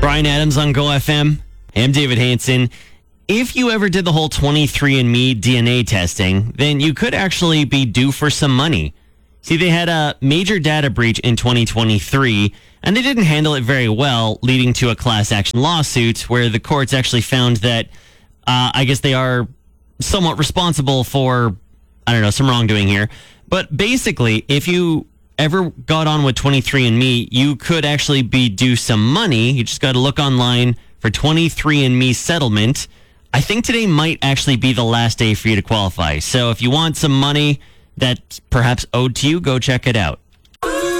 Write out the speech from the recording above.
Brian Adams on Go FM. Hey, I'm David Hansen. If you ever did the whole 23andMe DNA testing, then you could actually be due for some money. See, they had a major data breach in 2023, and they didn't handle it very well, leading to a class action lawsuit where the courts actually found that, I guess they are somewhat responsible for, some wrongdoing here. But basically, if you ever got on with 23andMe, you could actually be due some money. You just got to look online for 23andMe settlement. I think today might actually be the last day for you to qualify. So if you want some money that's perhaps owed to you, go check it out.